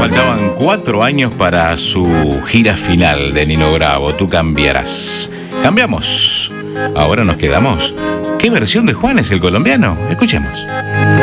faltaban 4 años para su gira final de Nino Bravo, Tú cambiarás. Cambiamos. Ahora nos quedamos. ¿Qué versión de Juanes el colombiano? Escuchemos.